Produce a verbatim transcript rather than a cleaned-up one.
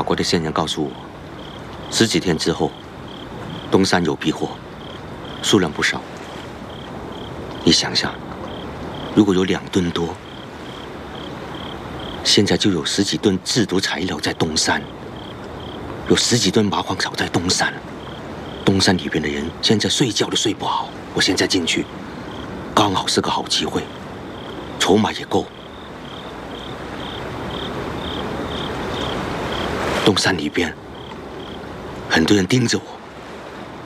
国的线人告诉我，十几天之后，东山有批货，数量不少。你想想，如果有两吨多，现在就有十几吨制毒材料在东山，有十几吨麻黄草在东山。东山里边的人现在睡觉都睡不好，我现在进去，刚好是个好机会，筹码也够。东山里边很多人盯着我。